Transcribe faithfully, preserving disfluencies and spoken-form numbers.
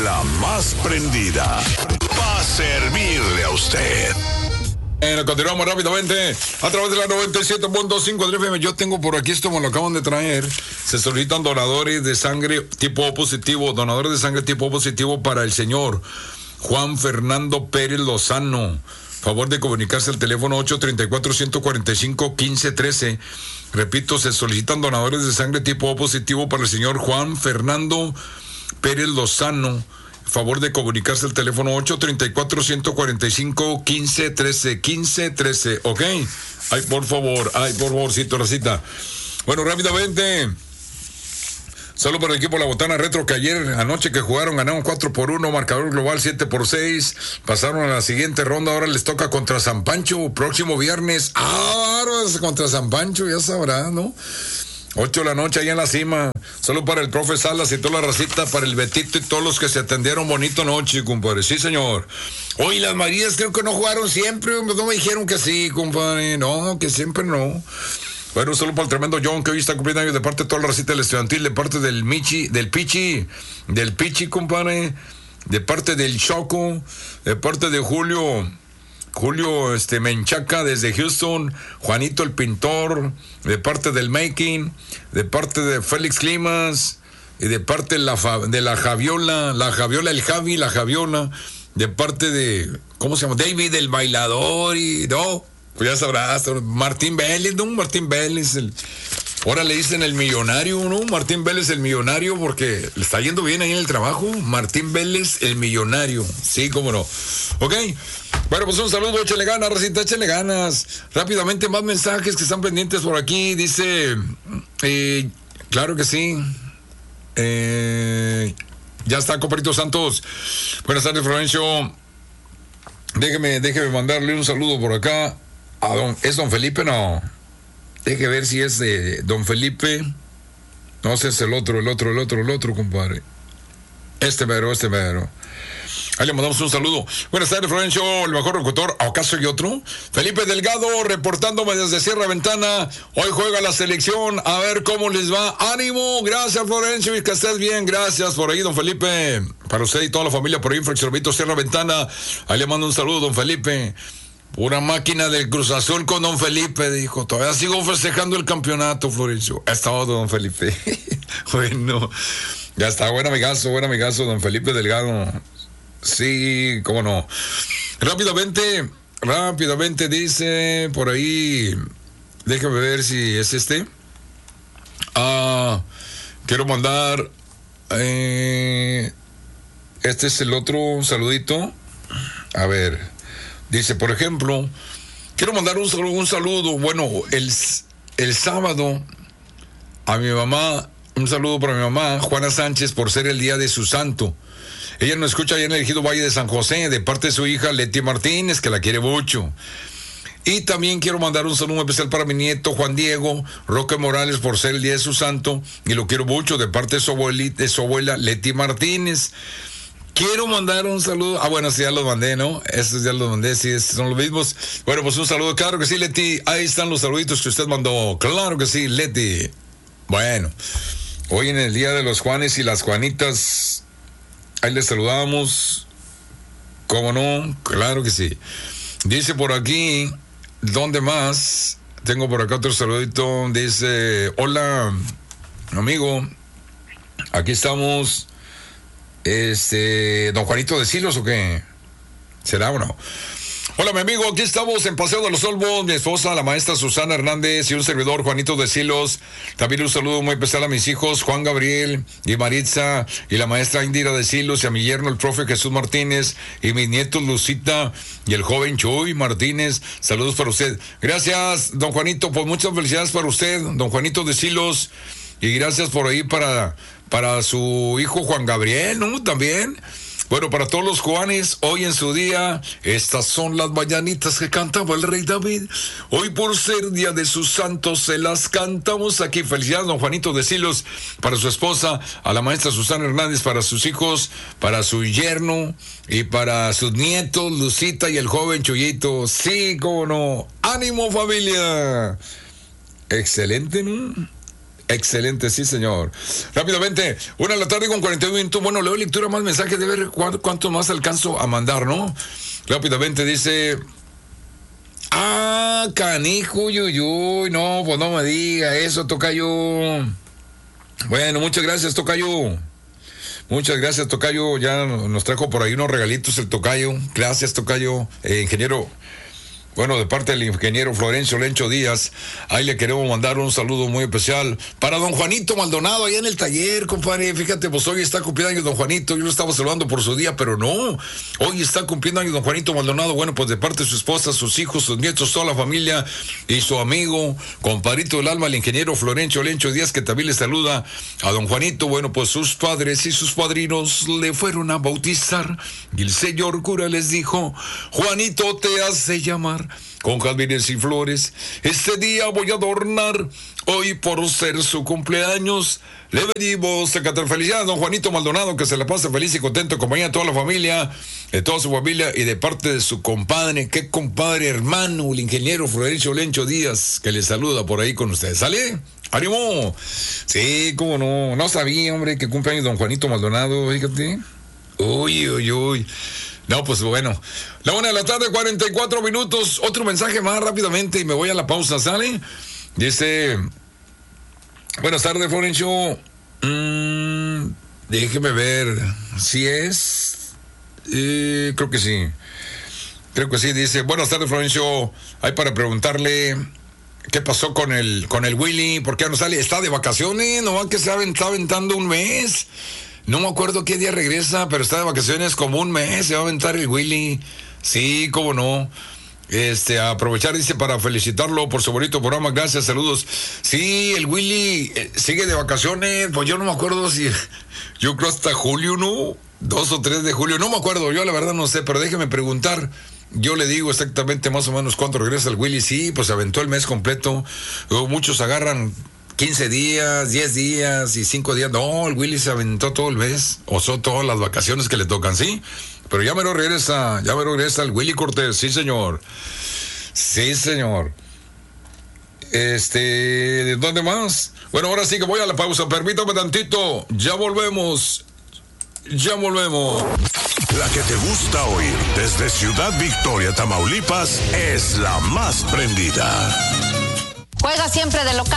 la más prendida para servirle a usted. Bueno, continuamos rápidamente a través de la noventa y siete punto cinco de F M. Yo tengo por aquí esto, me lo acaban de traer. Se solicitan donadores de sangre tipo O positivo, donadores de sangre tipo O positivo para el señor Juan Fernando Pérez Lozano. Favor de comunicarse al teléfono ocho tres cuatro, uno cuatro cinco, uno cinco uno tres. Repito, se solicitan donadores de sangre tipo O positivo para el señor Juan Fernando Pérez Lozano. Favor de comunicarse al teléfono ocho tres cuatro, uno cuatro cinco, uno cinco uno tres. uno cinco uno tres, ¿ok? Ay, por favor, ay, por favorcito, Racita. Bueno, rápidamente. Solo para el equipo La Botana Retro, que ayer anoche que jugaron ganaron cuatro por uno, marcador global siete por seis, pasaron a la siguiente ronda, ahora les toca contra San Pancho, próximo viernes, ah, contra San Pancho, ya sabrá, ¿no? ocho de la noche ahí en la cima, solo para el profe Salas y toda la racita, para el Betito y todos los que se atendieron, bonito noche, compadre, sí señor. Hoy las Marías creo que no jugaron siempre, no me dijeron que sí, compadre, no, que siempre no. Bueno, solo para el tremendo John, que hoy está cumpliendo años de parte de toda la racita del estudiantil, de parte del Michi, del Pichi, del Pichi, compadre, de parte del Choco, de parte de Julio, Julio este Menchaca desde Houston, Juanito el Pintor, de parte del Making, de parte de Félix Climas, y de parte de la, de la Javiola, la Javiola, el Javi, la Javiola, de parte de, ¿cómo se llama? David el Bailador, y no... Pues ya sabrás, Martín Vélez, ¿no? Martín Vélez, el, ahora le dicen el millonario, ¿no? Martín Vélez el millonario porque le está yendo bien ahí en el trabajo. Martín Vélez el millonario, sí, cómo no. Ok, bueno, pues un saludo, échale ganas, Racita, échale ganas. Rápidamente, más mensajes que están pendientes por aquí. Dice, eh, claro que sí. Eh, ya está, compadrito Santos. Buenas tardes, Florencio. Déjeme, déjeme mandarle un saludo por acá. A don, ¿es don Felipe? No. Deje ver si es de don Felipe. No sé, es el otro, el otro, el otro, el otro, compadre. Este mero, este mero. Ahí le mandamos un saludo. Buenas tardes, Florencio, el mejor locutor. ¿Acaso hay otro? Felipe Delgado, reportándome desde Sierra Ventana. Hoy juega la selección. A ver cómo les va. ¡Ánimo! Gracias, Florencio, y que estés bien. Gracias por ahí, don Felipe. Para usted y toda la familia por ahí, Fraccionamiento Sierra Ventana. Ahí le mando un saludo, don Felipe. Pura máquina del Cruz Azul con don Felipe, dijo. Todavía sigo festejando el campeonato, Florencio. Ha estado don Felipe. Bueno, ya está. Buen amigazo, buen amigazo, don Felipe Delgado. Sí, cómo no. Rápidamente, rápidamente dice por ahí. Déjame ver si es este. Ah, quiero mandar. Eh, este es el otro saludito. A ver. Dice, por ejemplo, quiero mandar un saludo, un saludo. Bueno, el, el sábado a mi mamá, un saludo para mi mamá, Juana Sánchez, por ser el día de su santo. Ella nos escucha allá en el ejido Valle de San José, de parte de su hija Leti Martínez, que la quiere mucho. Y también quiero mandar un saludo especial para mi nieto Juan Diego Roque Morales, por ser el día de su santo, y lo quiero mucho, de parte de su abuelita, de su abuela Leti Martínez. Quiero mandar un saludo. Ah, bueno, sí, ya los mandé, ¿no? Estos ya los mandé, sí, son los mismos. Bueno, pues un saludo, claro que sí, Leti. Ahí están los saluditos que usted mandó. Claro que sí, Leti. Bueno, hoy en el día de los Juanes y las Juanitas, ahí les saludamos. ¿Cómo no? Claro que sí. Dice por aquí, ¿dónde más? Tengo por acá otro saludito. Dice, hola, amigo. Aquí estamos. Este, don Juanito de Silos, ¿o qué? ¿Será o no? Hola, mi amigo, aquí estamos en Paseo de los Olmos, mi esposa, la maestra Susana Hernández, y un servidor, Juanito de Silos. También un saludo muy especial a mis hijos, Juan Gabriel y Maritza, y la maestra Indira de Silos, y a mi yerno, el profe Jesús Martínez, y mis nietos, Lucita y el joven Chuy Martínez. Saludos para usted. Gracias, don Juanito, pues muchas felicidades para usted, don Juanito de Silos, y gracias por ahí para... para su hijo Juan Gabriel, ¿no? También. Bueno, para todos los Juanes, hoy en su día, estas son las mañanitas que cantaba el rey David. Hoy por ser día de sus santos, se las cantamos aquí. Felicidades, don Juanito de Silos, para su esposa, a la maestra Susana Hernández, para sus hijos, para su yerno y para sus nietos, Lucita y el joven Chuyito. Sí, cómo no. ¡Ánimo, familia! Excelente, ¿no? Excelente, sí, señor. Rápidamente, una de la tarde con cuarenta y un minutos. Bueno, leo lectura más mensajes de ver cuánto, cuánto más alcanzo a mandar, ¿no? Rápidamente dice... Ah, canijo, uy, uy, uy, no, pues no me diga eso, tocayo. Bueno, muchas gracias, tocayo. Muchas gracias, tocayo. Ya nos trajo por ahí unos regalitos el tocayo. Gracias, tocayo. Eh, ingeniero... Bueno, de parte del ingeniero Florencio Lencho Díaz, ahí le queremos mandar un saludo muy especial para don Juanito Maldonado, allá en el taller, compadre. Fíjate, pues hoy está cumpliendo años don Juanito, yo lo estaba saludando por su día, pero no, hoy está cumpliendo años don Juanito Maldonado. Bueno, pues de parte de su esposa, sus hijos, sus nietos, toda la familia y su amigo, compadrito del alma, el ingeniero Florencio Lencho Díaz, que también le saluda a don Juanito. Bueno, pues sus padres y sus padrinos le fueron a bautizar y el señor cura les dijo: Juanito, te hace llamar con jazmines y flores, este día voy a adornar, hoy por ser su cumpleaños, le venimos a cantar felicidades, don Juanito Maldonado, que se la pase feliz y contento, compañía de toda la familia, de toda su familia, y de parte de su compadre, qué compadre hermano, el ingeniero Florencio Lencho Díaz, que le saluda por ahí con ustedes. ¿Sale? ¡Ánimo! Sí, cómo no, no sabía, hombre, que cumpleaños don Juanito Maldonado, fíjate. Uy, uy, uy. No, pues bueno. La una de la tarde, cuarenta y cuatro minutos. Otro mensaje más rápidamente y me voy a la pausa, ¿sale? Dice... Buenas tardes, Florencio. Mm, déjeme ver. ¿Si es? Eh, creo que sí. Creo que sí. Dice, buenas tardes, Florencio. Hay para preguntarle... ¿Qué pasó con el, con el Willy? ¿Por qué no sale? ¿Está de vacaciones? ¿No va que se está aventando un mes? No me acuerdo qué día regresa, pero está de vacaciones como un mes, se va a aventar el Willy. Sí, cómo no. Este, a aprovechar, dice, para felicitarlo por su bonito programa. Gracias, saludos. Sí, el Willy eh, sigue de vacaciones, pues yo no me acuerdo si, yo creo hasta julio, ¿no? Dos o tres de julio, no me acuerdo, yo la verdad no sé, pero déjeme preguntar. Yo le digo exactamente más o menos cuánto regresa el Willy. Sí, pues se aventó el mes completo. Luego muchos agarran quince días, diez días y cinco días. No, el Willy se aventó todo el mes, o son todas las vacaciones que le tocan, ¿sí? Pero ya me lo regresa, ya me lo regresa el Willy Cortés, sí señor. Sí señor. Este, ¿de dónde más? Bueno, ahora sí que voy a la pausa, permítame tantito, ya volvemos, ya volvemos. La que te gusta oír desde Ciudad Victoria, Tamaulipas, es la más prendida. Juega siempre de local.